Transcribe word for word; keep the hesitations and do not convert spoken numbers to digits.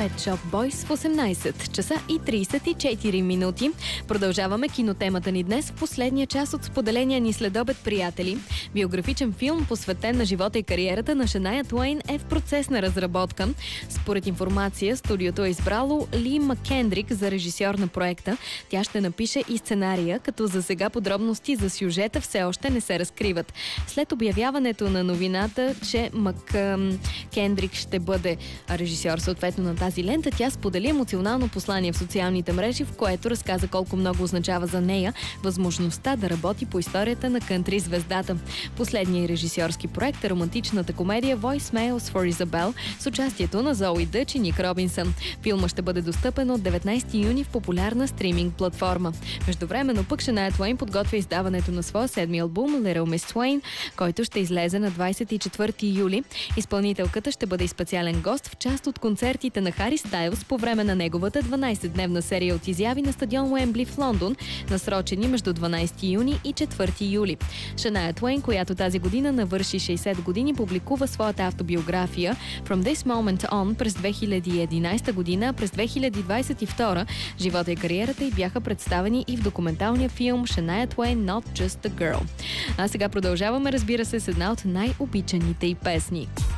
Pet Shop Boys в осемнайсет часа и трийсет и четири минути. Продължаваме кинотемата ни днес в последния час от споделения ни следобед, приятели. Биографичен филм, посветен на живота и кариерата на Шания Туейн, е в процес на разработка. Според информация, студиото е избрало Ли Маккендрик за режисьор на проекта. Тя ще напише и сценария, като за сега подробности за сюжета все още не се разкриват. След обявяването на новината, че Маккендрик ще бъде режисьор съответно на тази лента, тя сподели емоционално послание в социалните мрежи, в което разказа колко много означава за нея възможността да работи по историята на кънтри звездата. Последният режисьорски проект е романтичната комедия Voicemails for Isabel с участието на Зои Дъч и Ник Робинсън. Филма ще бъде достъпен от деветнайсети юни в популярна стриминг платформа. Междувременно пък Шания Туейн подготвя издаването на своя седми албум Little Miss Twain, който ще излезе на двайсет и четвърти юли. Изпълнителката ще бъде и специален гост в част от концертите на Хари Стайлс по време на неговата дванайсетдневна серия от изяви на стадион Уембли в Лондон, насрочени между дванайсети юни и четвърти юли. Шания Туейн, която тази година навърши шейсет години, публикува своята автобиография From This Moment On през две хиляди и единайсета година. През две хиляди двайсет и втора живота и кариерата й бяха представени и в документалния филм Shania Twain Not Just a Girl. А сега продължаваме, разбира се, с една от най-обичаните й песни.